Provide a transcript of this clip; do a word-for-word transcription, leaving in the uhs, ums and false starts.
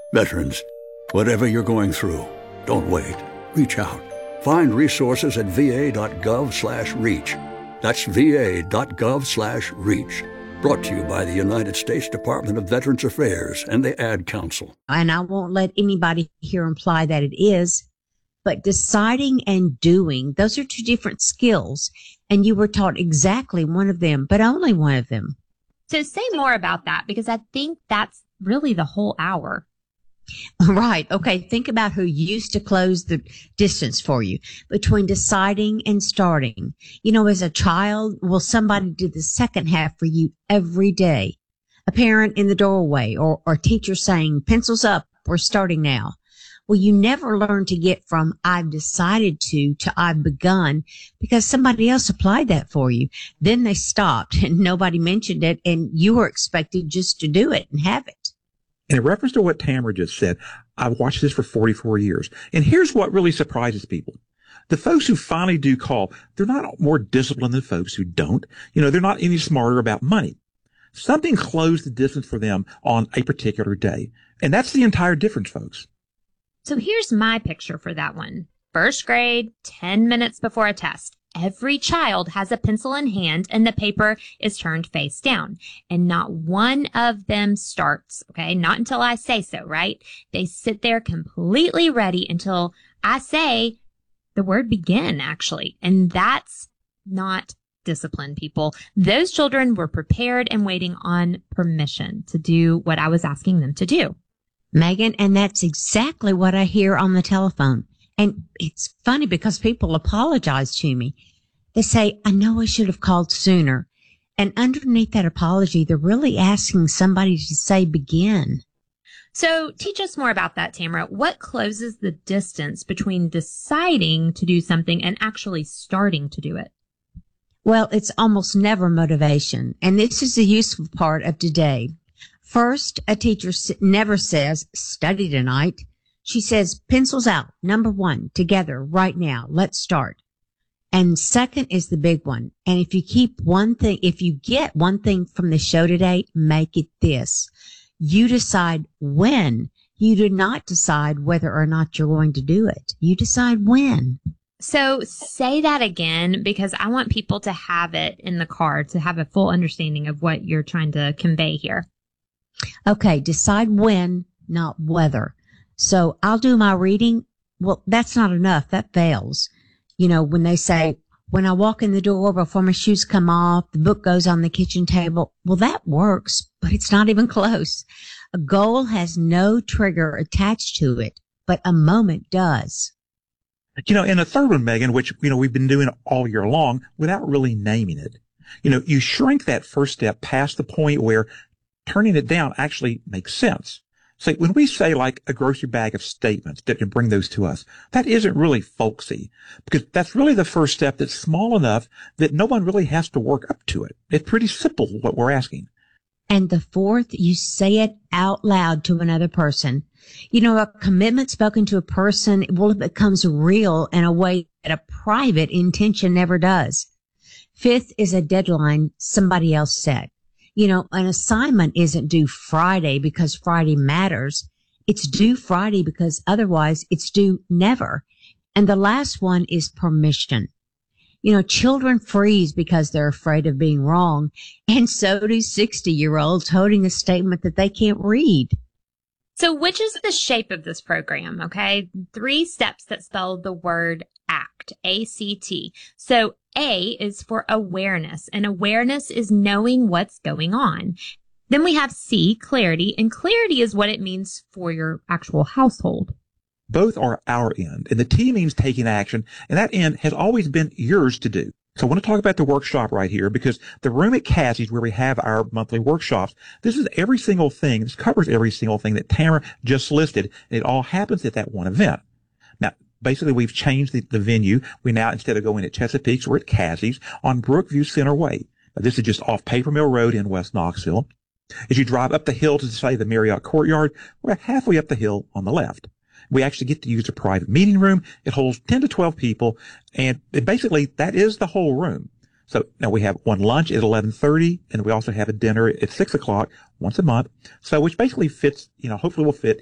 Veterans, whatever you're going through, don't wait. Reach out. Find resources at va.gov slash reach. That's va.gov slash reach. Brought to you by the United States Department of Veterans Affairs and the Ad Council. And I won't let anybody here imply that it is, but deciding and doing, those are two different skills. And you were taught exactly one of them, but only one of them. So say more about that, because I think that's really the whole hour. Right. Okay. Think about who used to close the distance for you between deciding and starting. You know, as a child, will somebody do the second half for you every day? A parent in the doorway, or, or teacher saying, pencils up, we're starting now. Well, you never learn to get from I've decided to to I've begun, because somebody else applied that for you. Then they stopped and nobody mentioned it, and you were expected just to do it and have it. In reference to what Tamara just said, I've watched this for forty-four years. And here's what really surprises people. The folks who finally do call, they're not more disciplined than folks who don't. You know, they're not any smarter about money. Something closed the distance for them on a particular day. And that's the entire difference, folks. So here's my picture for that one. First grade, ten minutes before a test. Every child has a pencil in hand and the paper is turned face down, and not one of them starts. Okay. Not until I say so, right? They sit there completely ready until I say the word begin, actually. And that's not discipline, people. Those children were prepared and waiting on permission to do what I was asking them to do. Megan, and that's exactly what I hear on the telephone. And it's funny because people apologize to me. They say, I know I should have called sooner. And underneath that apology, they're really asking somebody to say begin. So teach us more about that, Tamara. What closes the distance between deciding to do something and actually starting to do it? Well, it's almost never motivation. And this is the useful part of today. First, a teacher never says, study tonight. She says, pencils out. Number one, together, right now. Let's start. And second is the big one. And if you keep one thing, if you get one thing from the show today, make it this. You decide when. You do not decide whether or not you're going to do it. You decide when. So say that again, because I want people to have it in the car, to have a full understanding of what you're trying to convey here. Okay, decide when, not whether. So I'll do my reading. Well, that's not enough. That fails. You know, when they say, when I walk in the door before my shoes come off, the book goes on the kitchen table. Well, that works, but it's not even close. A goal has no trigger attached to it, but a moment does. You know, and a third one, Megan, which, you know, we've been doing all year long without really naming it. You know, you shrink that first step past the point where turning it down actually makes sense. So when we say like a grocery bag of statements that can bring those to us, that isn't really folksy, because that's really the first step that's small enough that no one really has to work up to it. It's pretty simple what we're asking. And the fourth, you say it out loud to another person. You know, a commitment spoken to a person, well, it becomes real in a way that a private intention never does. Fifth is a deadline somebody else set. You know, an assignment isn't due Friday because Friday matters. It's due Friday because otherwise it's due never. And the last one is permission. You know, children freeze because they're afraid of being wrong. And so do sixty-year-olds holding a statement that they can't read. So which is the shape of this program, okay? Three steps that spell the word ACT, A C T. So A is for awareness, and awareness is knowing what's going on. Then we have C, clarity, and clarity is what it means for your actual household. Both are our end, and the T means taking action, and that end has always been yours to do. So I want to talk about the workshop right here, because the room at Cassie's where we have our monthly workshops, this is every single thing, this covers every single thing that Tamara just listed, and it all happens at that one event. Now, basically, we've changed the, the venue. We now, instead of going at Chesapeake's, we're at Cassie's on Brookview Center Way. Now, this is just off Paper Mill Road in West Knoxville. As you drive up the hill to, say, the Marriott Courtyard, we're halfway up the hill on the left. We actually get to use a private meeting room. It holds ten to twelve people, and basically that is the whole room. So now we have one lunch at eleven thirty, and we also have a dinner at six o'clock once a month. So which basically fits, you know, hopefully will fit